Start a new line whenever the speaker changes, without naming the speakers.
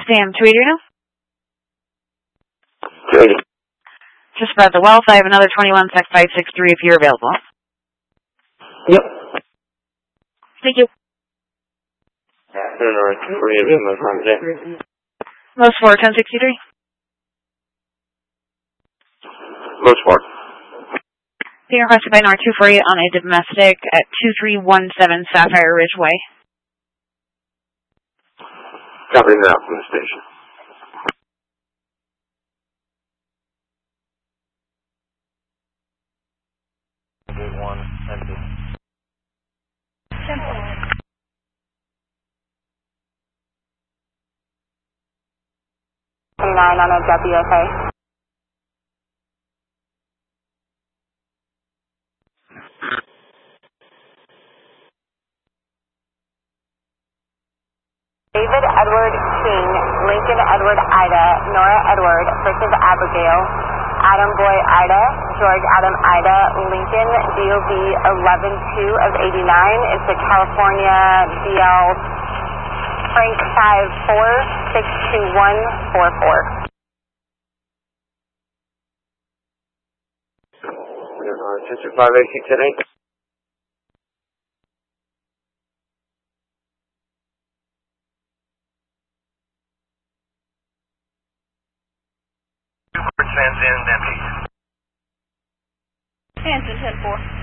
Sam, 280 now?
280.
Just about the wealth. I have another 21 sec 563 if you're available.
Yep.
Thank you. Most 4, 1063.
Most 4.
Being requested by NOR 248 on a domestic at 2317 Sapphire Ridge Way.
Copy that from the station.
One, empty.
29 on a WFA. David Edward King, Lincoln Edward Ida, Nora Edward versus Abigail, Adam Boy Ida, George Adam Ida, Lincoln, DOB 11-2 of 89. It's a California DL Frank 54-62144.
Sister 586 at 8.
Trans in empty.
Hanson 10-4.